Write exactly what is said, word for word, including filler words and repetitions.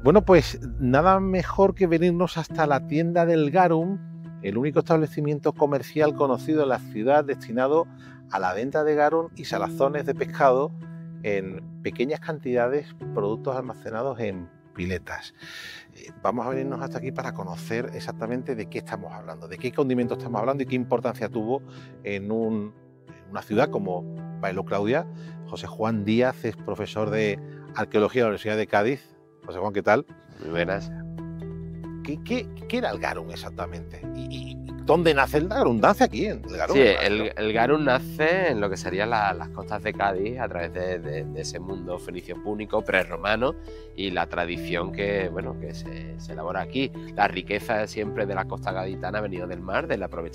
Bueno, pues nada mejor que venirnos hasta la tienda del Garum, el único establecimiento comercial conocido en la ciudad destinado a la venta de garum y salazones de pescado en pequeñas cantidades, productos almacenados en piletas. Eh, Vamos a venirnos hasta aquí para conocer exactamente de qué estamos hablando, de qué condimento estamos hablando y qué importancia tuvo en, un, en una ciudad como Bailo Claudia. José Juan Díaz es profesor de Arqueología de la Universidad de Cádiz. José Juan, ¿qué tal? Muy buenas. ¿Qué, qué, qué era el garum exactamente? ¿Y, y dónde nace el garum? Nace aquí, en el garum. Sí, el, el garum nace en lo que serían la, las costas de Cádiz a través de, de, de ese mundo fenicio-púnico, prerromano, y la tradición que, bueno, que se, se elabora aquí. La riqueza siempre de la costa gaditana ha venido del mar, del aprovechamiento